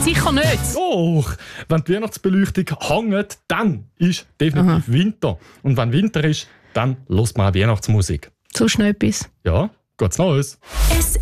sicher nicht. Doch, wenn die Weihnachtsbeleuchtung hängt, dann ist definitiv Winter. Und wenn Winter ist, dann hört man auch Weihnachtsmusik. So schnell etwas. Ja, geht's noch aus?